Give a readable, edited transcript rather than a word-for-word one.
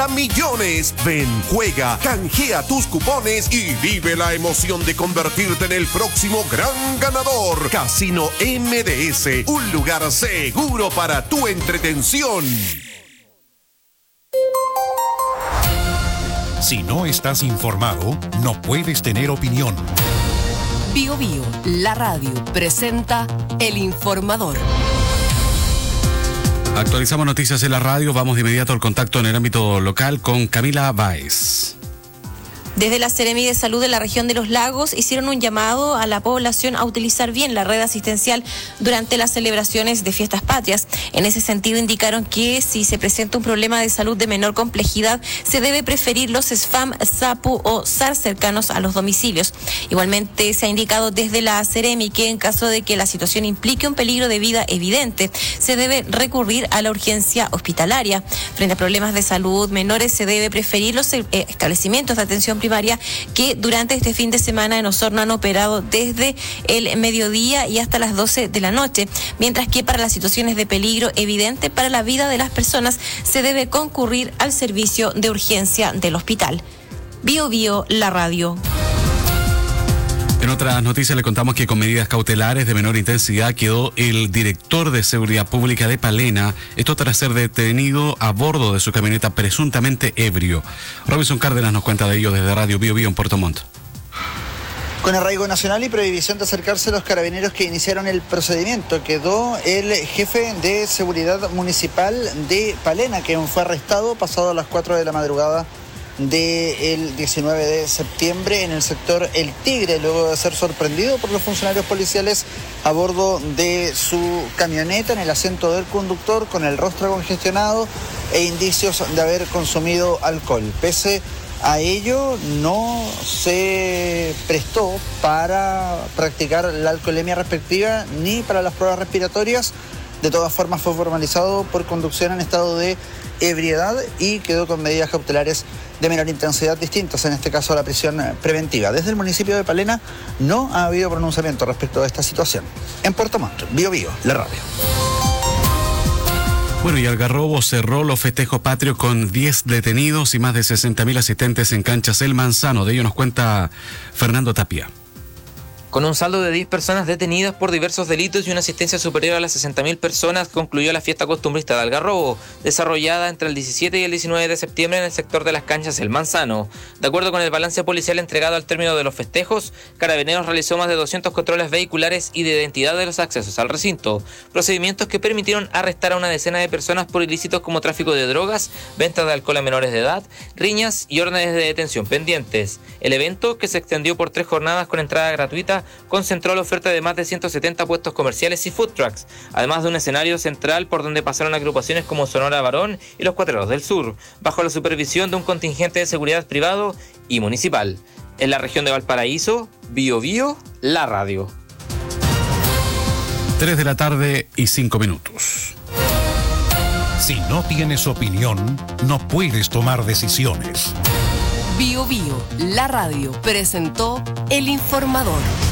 50 millones. Ven, juega, canjea tus cupones y vive la emoción de convertirte en el próximo gran ganador. Casino MDS, un lugar seguro para tu entretención. Si no estás informado, no puedes tener opinión. Bio Bio, la radio, presenta El Informador. Actualizamos noticias en la radio. Vamos de inmediato al contacto en el ámbito local con Camila Báez. Desde la Seremi de Salud de la región de Los Lagos hicieron un llamado a la población a utilizar bien la red asistencial durante las celebraciones de fiestas patrias. En ese sentido indicaron que si se presenta un problema de salud de menor complejidad, se debe preferir los SFAM, SAPU o SAR cercanos a los domicilios. Igualmente se ha indicado desde la Seremi que en caso de que la situación implique un peligro de vida evidente, se debe recurrir a la urgencia hospitalaria. Frente a problemas de salud menores, se debe preferir los establecimientos de atención primaria que durante este fin de semana en Osorno han operado desde el mediodía y hasta las 12 de la noche, mientras que para las situaciones de peligro evidente para la vida de las personas se debe concurrir al servicio de urgencia del hospital. Bio Bio, la radio. En otras noticias le contamos que con medidas cautelares de menor intensidad quedó el director de Seguridad Pública de Palena, esto tras ser detenido a bordo de su camioneta presuntamente ebrio. Robinson Cárdenas nos cuenta de ello desde Radio Bio Bio en Puerto Montt. Con arraigo nacional y prohibición de acercarse a los carabineros que iniciaron el procedimiento, quedó el jefe de seguridad municipal de Palena, quien fue arrestado pasado a las 4 de la madrugada del 19 de septiembre en el sector El Tigre, luego de ser sorprendido por los funcionarios policiales a bordo de su camioneta en el asiento del conductor con el rostro congestionado e indicios de haber consumido alcohol. Pese a ello, no se prestó para practicar la alcoholemia respectiva ni para las pruebas respiratorias. De todas formas, fue formalizado por conducción en estado de ebriedad y quedó con medidas cautelares de menor intensidad distintas, en este caso la prisión preventiva. Desde el municipio de Palena no ha habido pronunciamiento respecto a esta situación. En Puerto Montt, Bio Bio, la radio. Bueno, y Algarrobo cerró los festejos patrios con 10 detenidos y más de 60.000 asistentes en canchas El Manzano. De ello nos cuenta Fernando Tapia. Con un saldo de 10 personas detenidas por diversos delitos y una asistencia superior a las 60.000 personas, concluyó la fiesta costumbrista de Algarrobo, desarrollada entre el 17 y el 19 de septiembre en el sector de las canchas El Manzano. De acuerdo con el balance policial entregado al término de los festejos, Carabineros realizó más de 200 controles vehiculares y de identidad de los accesos al recinto, procedimientos que permitieron arrestar a una decena de personas por ilícitos como tráfico de drogas, venta de alcohol a menores de edad, riñas y órdenes de detención pendientes. El evento, que se extendió por 3 jornadas con entrada gratuita, concentró la oferta de más de 170 puestos comerciales y food trucks, además de un escenario central por donde pasaron agrupaciones como Sonora Varón y los Cuatreros del Sur, bajo la supervisión de un contingente de seguridad privado y municipal. En la región de Valparaíso, Bio Bio, la radio. 3 de la tarde y 5 minutos. Si no tienes opinión, no puedes tomar decisiones. Bio Bio, la radio, presentó El Informador.